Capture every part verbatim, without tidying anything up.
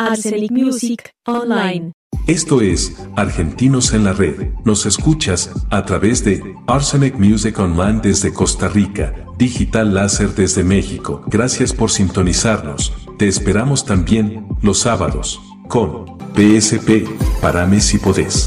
Arsenic Music Online. Esto es Argentinos en la Red. Nos escuchas a través de Arsenic Music Online desde Costa Rica, Digital Láser desde México. Gracias por sintonizarnos. Te esperamos también los sábados con P S P, Parame si podés.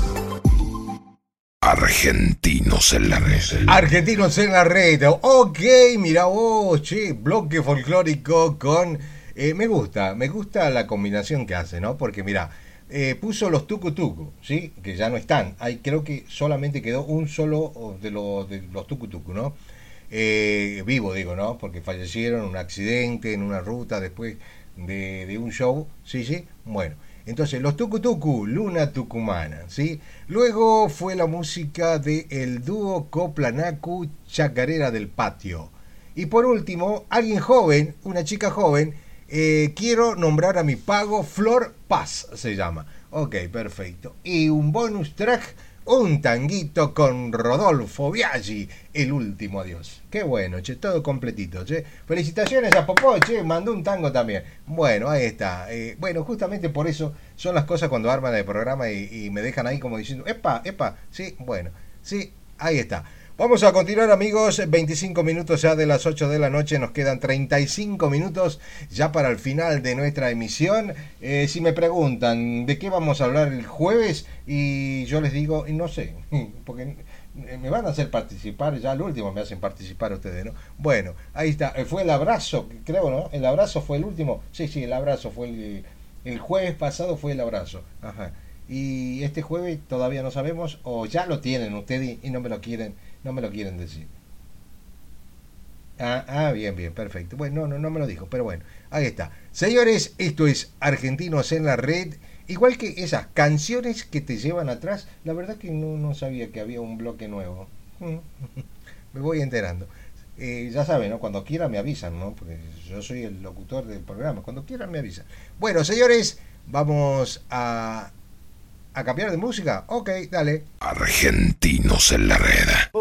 Argentinos en la red. Argentinos en la red. Ok, mira vos, che, bloque folclórico con... Eh, me gusta, me gusta la combinación que hace, ¿no? Porque mira, eh, puso los tucu tucu, ¿sí? Que ya no están. Hay, creo que solamente quedó un solo de, lo, de los tucu tucu, ¿no? Eh, vivo, digo, ¿no? Porque fallecieron en un accidente, en una ruta, después de, de un show, ¿sí, sí? Bueno. Entonces, los Tucu Tucu, Luna Tucumana, ¿sí? Luego fue la música del dúo Coplanacu, Chacarera del Patio. Y por último, alguien joven, una chica joven, eh, quiero nombrar a mi pago, Flor Paz se llama. Ok, perfecto. Y un bonus track, un tanguito con Rodolfo Biaggi, El último adiós. Qué bueno, che, todo completito, che. Felicitaciones a Popó, che, mandó un tango también. Bueno, ahí está. Eh, bueno, justamente por eso son las cosas cuando arman el programa y, y me dejan ahí como diciendo, epa, epa, sí, bueno, sí, ahí está. Vamos a continuar, amigos, veinticinco minutos ya de las ocho de la noche, nos quedan treinta y cinco minutos ya para el final de nuestra emisión. Eh, si me preguntan de qué vamos a hablar el jueves, y yo les digo, no sé, porque me van a hacer participar, ya al último me hacen participar ustedes, ¿no? Bueno, ahí está, fue el abrazo, creo, ¿no? El abrazo fue el último, sí, sí, el abrazo fue el, el jueves pasado fue el abrazo, ajá. Y este jueves todavía no sabemos, o ya lo tienen ustedes y no me lo quieren no me lo quieren decir. Ah, ah, bien, bien, perfecto. Bueno, no, no, no me lo dijo, pero bueno, ahí está. Señores, esto es Argentinos en la Red. Igual que esas canciones que te llevan atrás, la verdad que no, no sabía que había un bloque nuevo. Me voy enterando. Eh, ya saben, ¿no? Cuando quieran me avisan, ¿no? Porque yo soy el locutor del programa. Cuando quieran me avisan. Bueno, señores, vamos a... ¿A cambiar de música? Ok, dale. Argentinos en la red.